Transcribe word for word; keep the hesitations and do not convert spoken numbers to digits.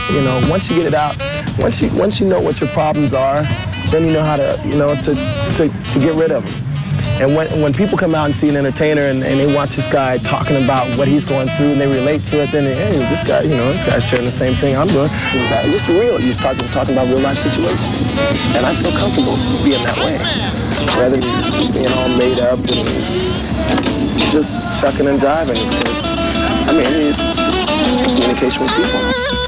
You know, once you get it out, once you once you know what your problems are, then you know how to, you know, to to, to get rid of them. And when, when people come out and see an entertainer and, and they watch this guy talking about what he's going through and they relate to it, then they, hey, this guy, you know, this guy's sharing the same thing I'm doing. It's just real. You're just talking, talking about real life situations. And I feel comfortable being that way, rather than being all made up and just shucking and jiving. Because, I mean, it's communication with people.